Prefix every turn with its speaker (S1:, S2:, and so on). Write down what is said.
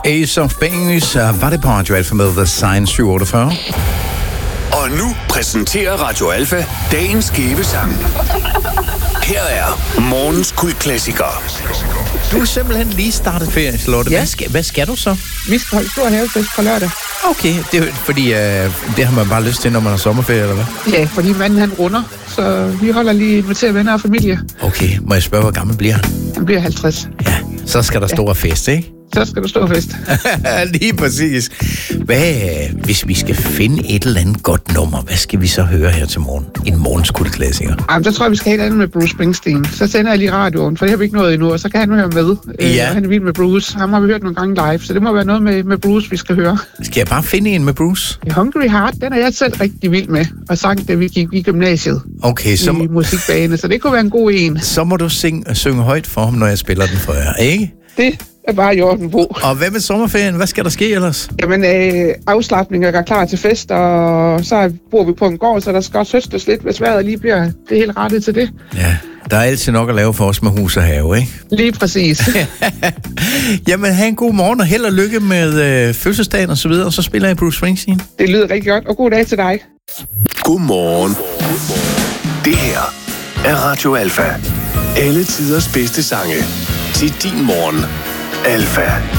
S1: Ace of Base var det på Radio Alfa med The Science 748.
S2: Og nu præsenterer Radio Alfa dagens skæbesang. Her er morgens kultklassiker.
S1: Du er simpelthen lige startet ferie, Charlotte.
S3: Ja.
S1: Hvad skal du så?
S3: Vi skal holde stor havefest på lørdag.
S1: Okay, det er fordi, det har man bare lyst til, når man har sommerferie, eller hvad?
S3: Ja, fordi manden han runder, så vi holder lige inviterer venner og familie.
S1: Okay, må jeg spørge, hvor gammel bliver han?
S3: Han bliver 50.
S1: Ja, så skal der stor fest, ikke?
S3: Så skal du stå fest.
S1: Lige præcis. Hvis vi skal finde et eller andet godt nummer, hvad skal vi så høre her til morgen? En morgens kultklassiker.
S3: Jamen, så tror jeg, vi skal have et andet med Bruce Springsteen. Så sender jeg lige radioen, for det har vi ikke nået endnu, og så kan han høre med.
S1: Ja.
S3: Han er vild med Bruce. Ham har vi hørt nogle gange live, så det må være noget med Bruce, vi skal høre.
S1: Skal jeg bare finde en med Bruce?
S3: Hungry Heart, den er jeg selv rigtig vild med, og sang, da vi gik i gymnasiet
S1: Okay,
S3: i musikbane, så det kunne være en god en.
S1: så må du synge højt for ham, når jeg spiller den for jer, ikke?
S3: Det er bare i orden, Bo.
S1: Og hvad med sommerferien? Hvad skal der ske ellers?
S3: Jamen, afslapning er klar til fest, og så bor vi på en gård, så der skal også høstes lidt, hvis vejret lige bliver det helt rettet til det.
S1: Ja, der er altid nok at lave for os med hus og have, ikke?
S3: Lige præcis.
S1: Jamen, have en god morgen og held og lykke med fødselsdagen og så videre, og så spiller jeg Bruce Springsteen.
S3: Det lyder rigtig godt, og god dag til dig.
S2: Godmorgen. Det her er Radio Alfa. Alle tiders bedste sange til din morgen. Alfa.